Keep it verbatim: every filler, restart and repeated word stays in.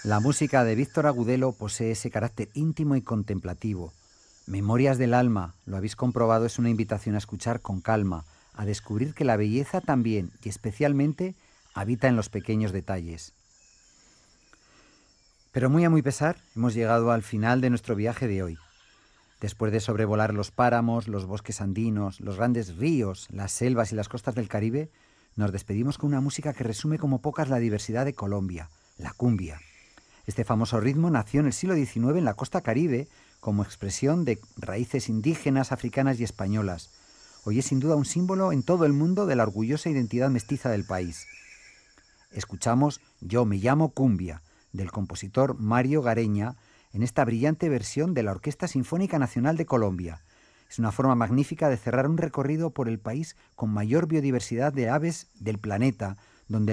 La música de Víctor Agudelo posee ese carácter íntimo y contemplativo. Memorias del alma, lo habéis comprobado, es una invitación a escuchar con calma, a descubrir que la belleza también y especialmente habita en los pequeños detalles. Pero muy a muy pesar, hemos llegado al final de nuestro viaje de hoy. Después de sobrevolar los páramos, los bosques andinos, los grandes ríos, las selvas y las costas del Caribe, nos despedimos con una música que resume como pocas la diversidad de Colombia, la cumbia. Este famoso ritmo nació en el siglo diecinueve en la costa Caribe como expresión de raíces indígenas, africanas y españolas. Hoy es sin duda un símbolo en todo el mundo de la orgullosa identidad mestiza del país. Escuchamos Yo me llamo cumbia, del compositor Mario Gareña, en esta brillante versión de la Orquesta Sinfónica Nacional de Colombia. Es una forma magnífica de cerrar un recorrido por el país con mayor biodiversidad de aves del planeta,